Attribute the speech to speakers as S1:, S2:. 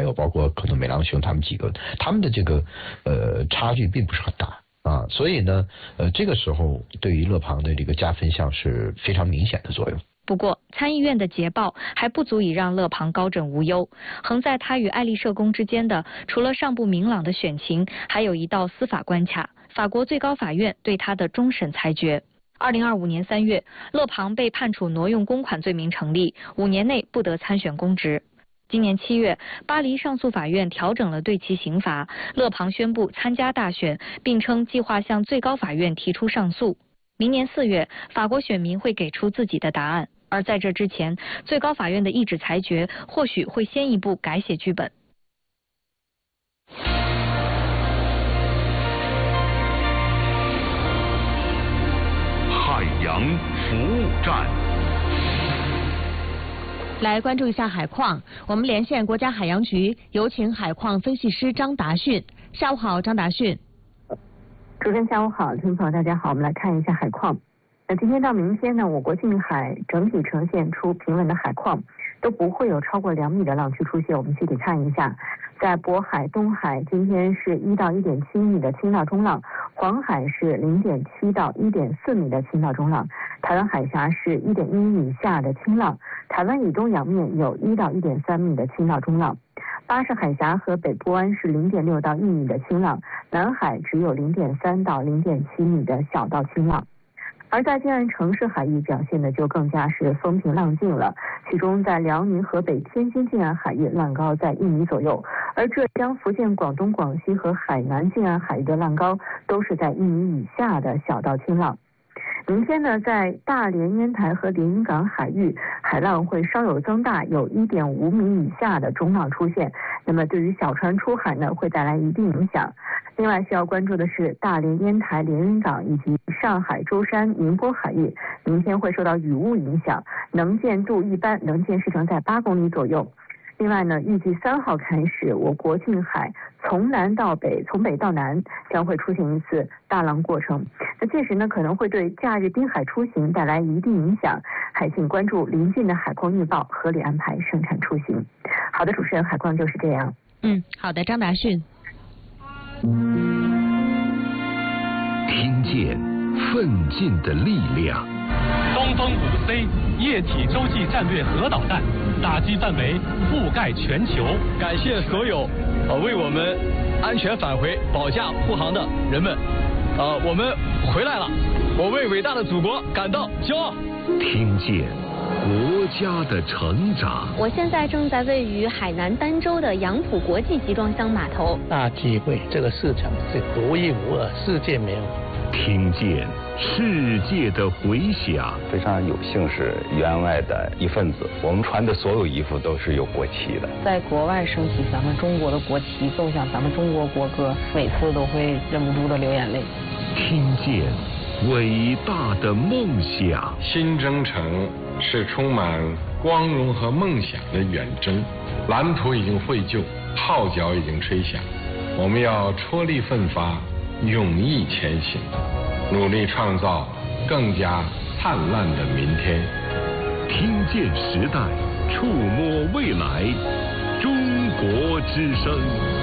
S1: 有包括可能美郎雄他们几个，他们的这个差距并不是很大啊，所以呢这个时候对于勒庞的这个加分项是非常明显的作用。
S2: 不过，参议院的捷报还不足以让勒庞高枕无忧。横在他与爱丽舍宫之间的，除了尚不明朗的选情，还有一道司法关卡——法国最高法院对他的终审裁决。2025年3月，勒庞被判处挪用公款罪名成立，5年内不得参选公职。今年7月，巴黎上诉法院调整了对其刑罚，勒庞宣布参加大选，并称计划向最高法院提出上诉。明年4月，法国选民会给出自己的答案。而在这之前，最高法院的一纸裁决或许会先一步改写剧本。
S3: 海洋服务站，
S4: 来关注一下海况。我们连线国家海洋局，有请海况分析师张达训。下午好，张达训。
S5: 主持人下午好，听众朋友大家好，我们来看一下海况。今天到明天呢，我国近海整体呈现出平稳的海况，都不会有超过2米的浪区出现。我们具体看一下，在渤海、东海今天是1到1.7米的轻到中浪，黄海是0.7到1.4米的轻到中浪，台湾海峡是1.1米以下的轻浪，台湾以东洋面有1到1.3米的轻到中浪。巴士海峡和北部湾是0.6到1米的轻浪，南海只有0.3到0.7米的小到轻浪。而在近岸城市海域表现的就更加是风平浪静了，其中在辽宁、河北、天津近岸海域浪高在1米左右，而浙江、福建、广东、广西和海南近岸海域的浪高都是在1米以下的小到轻浪。明天呢，在大连、烟台和连云港海域，海浪会稍有增大，有1.5米以下的中浪出现。那么对于小船出海呢，会带来一定影响。另外需要关注的是大连、烟台、连云港以及上海、舟山、宁波海域，明天会受到雨雾影响，能见度一般，能见视程在8公里左右。另外呢，预计3号开始，我国近海从南到北，从北到南将会出现一次大浪过程。那届时呢，可能会对假日滨海出行带来一定影响，还请关注临近的海况预报，合理安排生产出行。好的，主持人，海况就是这样。
S4: 好的，张达训。
S3: 听见奋进的力量。
S6: 东风5C 液体洲际战略核导弹打击范围覆盖全球。
S7: 感谢所有为我们安全返回保驾护航的人们。我们回来了，我为伟大的祖国感到骄傲。
S3: 听见国家的成长。
S8: 我现在正在位于海南儋州的杨浦国际集装箱码头。
S9: 大机会，这个市场是独一无二，世界没有。
S3: 听见世界的回响。
S10: 非常有幸是员外的一份子，我们穿的所有衣服都是有国旗的。
S11: 在国外升起咱们中国的国旗，奏响咱们中国国歌，每次都会忍不住的流眼泪。
S3: 听见伟大的梦想。
S12: 新征程是充满光荣和梦想的远征，蓝图已经绘就，号角已经吹响，我们要踔厉奋发，勇毅前行，努力创造更加灿烂的明天。
S3: 听见时代，触摸未来，中国之声。